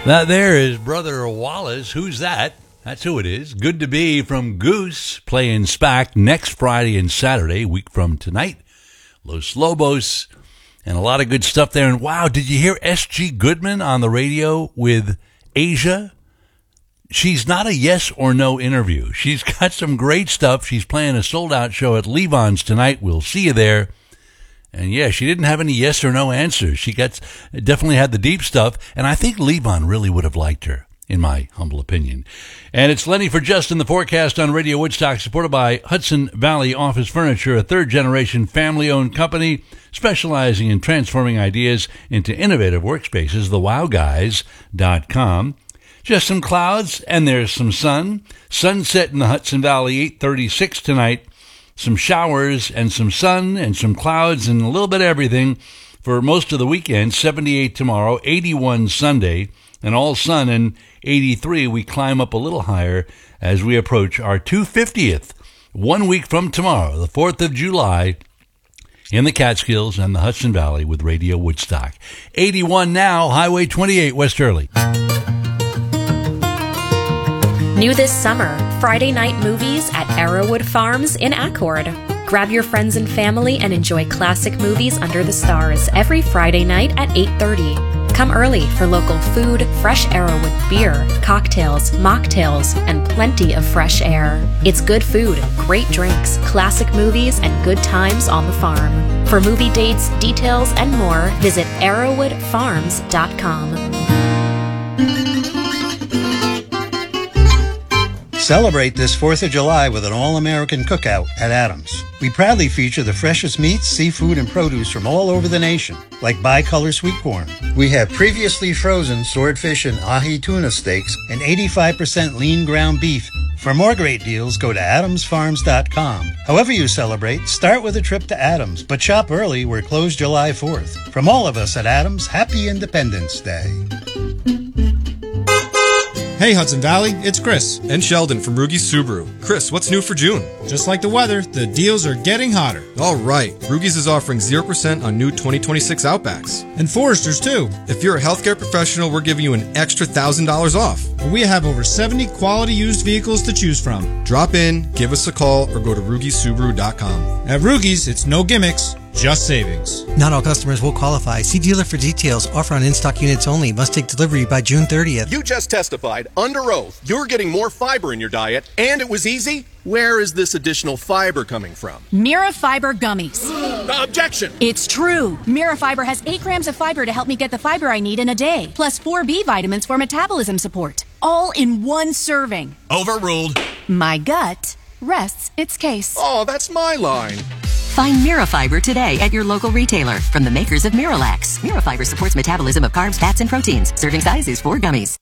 That there is Brother Wallace. Who's that? That's who it is. Good to Be from Goose, playing SPAC next Friday and Saturday, week from tonight. Los Lobos, and a lot of good stuff there. And wow, did you hear S.G. Goodman on the radio with Asia? She's not a yes or no interview. She's got some great stuff. She's playing a sold-out show at Levon's tonight. We'll see you there. And yeah, she didn't have any yes or no answers. She definitely had the deep stuff, and I think Levon really would have liked her, in my humble opinion. And it's Lenny for Justin, the forecast on Radio Woodstock, supported by Hudson Valley Office Furniture, a third-generation family-owned company specializing in transforming ideas into innovative workspaces, thewowguys.com. Just some clouds, and there's some sun. Sunset in the Hudson Valley, 8:36 tonight. Some showers and some sun and some clouds and a little bit of everything for most of the weekend. 78 tomorrow, 81 Sunday, and all sun, and 83. We climb up a little higher as we approach our 250th, 1 week from tomorrow, the 4th of July, in the Catskills and the Hudson Valley with Radio Woodstock. 81 now, Highway 28, West Early. New this summer, Friday night movies at Arrowwood Farms in Accord. Grab your friends and family and enjoy classic movies under the stars every Friday night at 8:30. Come early for local food, fresh Arrowwood beer, cocktails, mocktails, and plenty of fresh air. It's good food, great drinks, classic movies, and good times on the farm. For movie dates, details, and more, visit arrowwoodfarms.com. Celebrate this 4th of July with an all-American cookout at Adams. We proudly feature the freshest meats, seafood, and produce from all over the nation, like bicolor sweet corn. We have previously frozen swordfish and ahi tuna steaks and 85% lean ground beef. For more great deals, go to adamsfarms.com. However you celebrate, start with a trip to Adams, but shop early. We're closed July 4th. From all of us at Adams, happy Independence Day. Hey Hudson Valley, it's Chris. And Sheldon from Rugi Subaru. Chris, what's new for June? Just like the weather, the deals are getting hotter. All right, Rugi's is offering 0% on new 2026 Outbacks. And Foresters too. If you're a healthcare professional, we're giving you an extra $1,000 off. We have over 70 quality used vehicles to choose from. Drop in, give us a call, or go to RugiSubaru.com. At Rugi's, it's no gimmicks, just savings. Not all customers will qualify. See dealer for details. Offer on in-stock units only. Must take delivery by June 30th. You just testified under oath you're getting more fiber in your diet, and it was easy? Where is this additional fiber coming from? Mirafiber gummies. Objection! It's true. Mirafiber has 8 grams of fiber to help me get the fiber I need in a day, plus 4 B vitamins for metabolism support. All in one serving. Overruled. My gut rests its case. Oh, that's my line. Find Mirafiber today at your local retailer from the makers of Miralax. Mirafiber supports metabolism of carbs, fats, and proteins. Serving size is 4 gummies.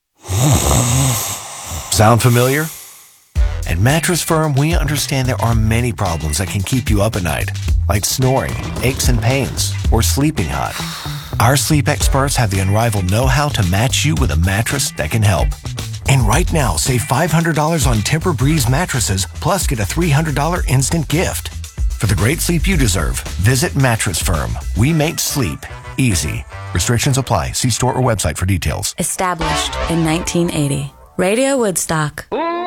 Sound familiar? At Mattress Firm, we understand there are many problems that can keep you up at night, like snoring, aches and pains, or sleeping hot. Our sleep experts have the unrivaled know-how to match you with a mattress that can help. And right now, save $500 on Tempur-Breeze mattresses, plus get a $300 instant gift. For the great sleep you deserve, visit Mattress Firm. We make sleep easy. Restrictions apply. See store or website for details. Established in 1980. Radio Woodstock.